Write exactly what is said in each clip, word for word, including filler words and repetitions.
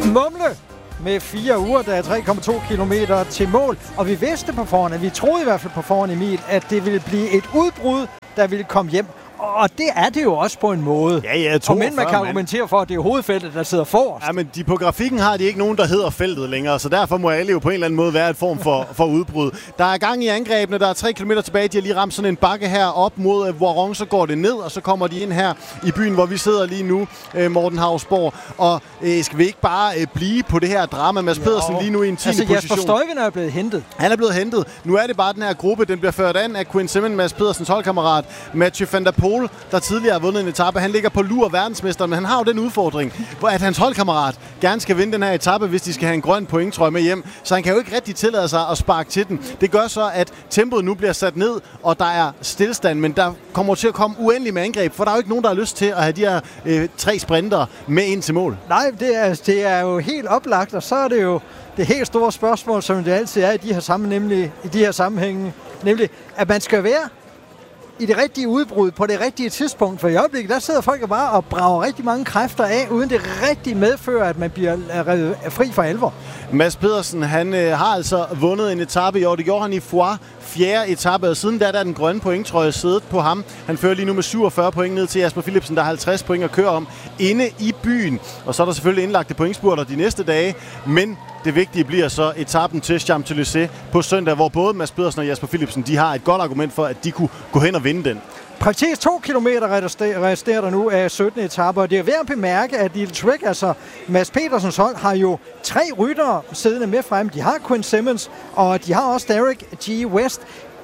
Mumle med fire uger, der er tre komma to kilometer til mål. Og vi vidste på forhånd, at vi troede i hvert fald på forhånd, Emil, at det ville blive et udbrud, der ville komme hjem. Og det er det jo også på en måde. Ja, ja, toogfyrre, og men man kan argumentere for, at det er hovedfeltet, der sidder forrest. Ja, men de, på grafikken har de ikke nogen, der hedder feltet længere, så derfor må alle jo på en eller anden måde være et form for, for udbrud. Der er gang i angrebene, der er tre kilometer tilbage. De har lige ramt sådan en bakke her op mod Voiron, så går det ned, og så kommer de ind her i byen, hvor vi sidder lige nu, Morten Hausborg. Og øh, skal vi ikke bare øh, blive på det her drama? Mads Pedersen lige nu i en tiende altså, position. Jasper Stuyven er blevet hentet. Han er blevet hentet. Nu er det bare den her gruppe, den bliver ført an af Quinn Simmons, Mads Pedersens holdkammerat, Mathieu van der Poel, der tidligere har vundet en etape. Han ligger på lur verdensmester, men han har jo den udfordring, hvor at hans holdkammerat gerne skal vinde den her etape, hvis de skal have en grøn pointtrøje med hjem. Så han kan jo ikke rigtig tillade sig at sparke til den. Det gør så, at tempoet nu bliver sat ned, og der er stillstand, men der kommer til at komme uendelig med angreb, for der er jo ikke nogen, der har lyst til at have de her øh, tre sprinter med ind til mål. Nej, det er, det er jo helt oplagt, og så er det jo det helt store spørgsmål, som det altid er i de her, sammen, nemlig, i de her sammenhænge, nemlig at man skal være i det rigtige udbrud på det rigtige tidspunkt. For i øjeblikket, der sidder folk bare og brager rigtig mange kræfter af, uden det rigtigt medfører, at man bliver fri for alvor. Mads Pedersen, han øh, har altså vundet en etape i år. Det gjorde han i Foix, fjerde etape, og siden da der er den grønne pointtrøje siddet på ham. Han fører lige nu med syvogfyrre point ned til Jasper Philipsen, der har halvtreds point at køre om inde i byen. Og så er der selvfølgelig indlagte pointspurter de næste dage, men det vigtige bliver så etappen til Champs-Élysées på søndag, hvor både Mads Pedersen og Jasper Philipsen, de har et godt argument for, at de kunne gå hen og vinde den. Præcis to kilometer resterer der nu af syttende etape, og det er værd at bemærke, at Little Trek, altså Mads Pedersens hold, har jo tre ryttere siddende med frem. De har Quinn Simmons, og de har også Derek G. West.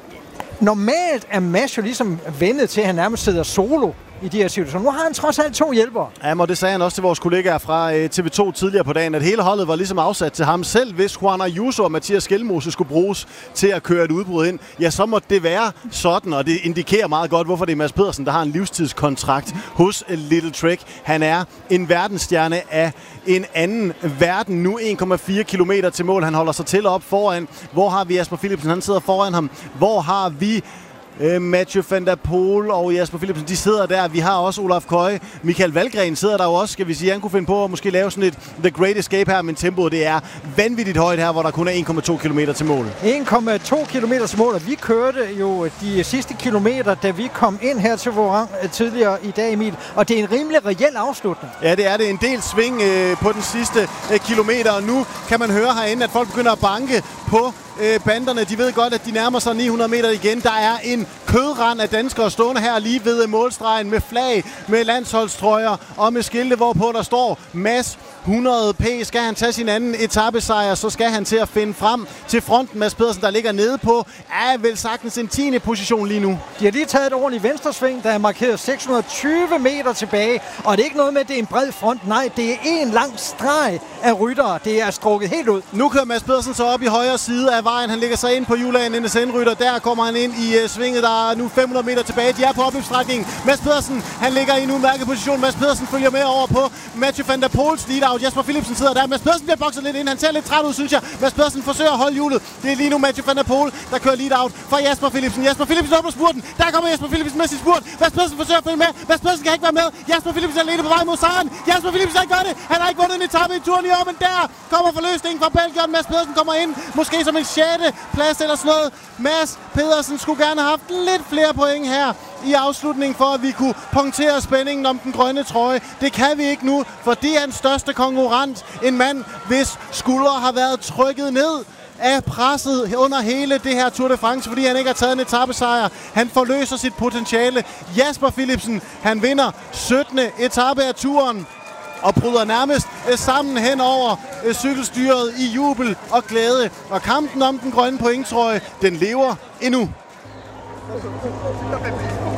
Normalt er Mads jo ligesom vendet til, at han nærmest sidder solo i de her situationer. Nu har han trods alt to hjælpere. Ja, og det sagde han også til vores kollegaer fra øh, T V to tidligere på dagen, at hele holdet var ligesom afsat til ham. Selv hvis Juan Ayuso og Mathias Skelmose skulle bruges til at køre et udbrud ind, ja, så må det være sådan, og det indikerer meget godt, hvorfor det er Mads Pedersen, der har en livstidskontrakt hos Little Trek. Han er en verdensstjerne af en anden verden. Nu en komma fire kilometer til mål. Han holder sig til op foran. Hvor har vi Jasper Philipsen? Han sidder foran ham. Hvor har vi Uh, Mathieu van der Poel og Jasper Philipsen, de sidder der. Vi har også Olaf Køje. Michael Valgren sidder der jo også, skal vi sige. Han kunne finde på at måske lave sådan et The Great Escape her, men tempoet det er vanvittigt højt her, hvor der kun er en komma to kilometer til mål. en komma to kilometer til mål, og vi kørte jo de sidste kilometer, da vi kom ind her til Voiron tidligere i dag, Emil. Og det er en rimelig reel afslutning. Ja, det er det. En del sving øh, på den sidste øh, kilometer, og nu kan man høre herinde, at folk begynder at banke på banderne. De ved godt, at de nærmer sig ni hundrede meter igen. Der er en kødrand af danskere stående her lige ved målstregen med flag, med landsholdstrøjer og med skilte, hvorpå der står Mads hundrede P. Skal han tage sin anden etapesejr, så skal han til at finde frem til fronten. Mads Pedersen, der ligger nede på, er vel sagtens en tiende position lige nu. De har lige taget et ordentligt venstresving, der er markeret seks hundrede og tyve meter tilbage. Og det er ikke noget med, at det er en bred front. Nej, det er en lang streg af ryttere. Det er strukket helt ud. Nu kører Mads Pedersen så op i højre side af vejen. Han ligger sig ind på hjulagen N S N-rytter. Der kommer han ind i uh, svinget. Der er nu fem hundrede meter tilbage. De er på opløbsstrækningen. Mads Pedersen, han ligger i en udmærket position. Mads Pedersen følger med over på Mathieu van der Poels lead-out. Jasper Philipsen sidder der. Mads Pedersen bliver bokset lidt ind. Han ser lidt træt ud, synes jeg. Mads Pedersen forsøger at holde hjulet. Det er lige nu Mathieu van der Poel, der kører lead-out for Jasper Philipsen. Jasper Philipsen åbner spurten. Der kommer Jasper Philipsen med sin spurt. Mads Pedersen forsøger at følge med. Mads Pedersen kan ikke være med. Jasper Philipsen er alene på vej mod sejren. Jasper Philipsen har gør det. Han har ikke vundet en etape i turen i år, men der kommer forløsningen fra Belgien. Mads Pedersen kommer ind. Måske som en sjette plads eller sådan noget. Mads Pedersen skulle gerne have haft lidt flere point her i afslutningen, for at vi kunne punktere spændingen om den grønne trøje. Det kan vi ikke nu, for det er en største konkurrent. En mand, hvis skuldre har været trykket ned af presset under hele det her Tour de France, fordi han ikke har taget en etapesejr. Han forløser sit potentiale. Jasper Philipsen, han vinder syttende etape af turen og bryder nærmest sammen hen over cykelstyret i jubel og glæde. Og kampen om den grønne pointtrøje, den lever endnu.